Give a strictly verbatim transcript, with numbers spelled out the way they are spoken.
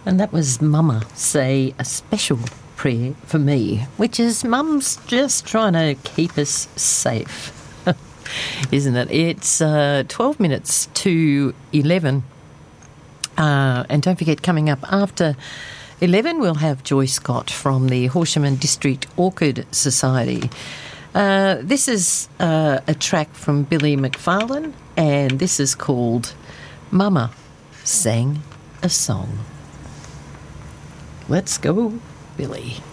And that was Mama Say a Special Prayer for Me, which is Mum's just trying to keep us safe, isn't it? It's uh, twelve minutes to eleven. Uh, and don't forget, coming up after eleven, we'll have Joy Scott from the Horsham and District Orchid Society. Uh, this is uh, a track from Billy McFarlane, and this is called Mama Sang a Song. Let's go, Billy.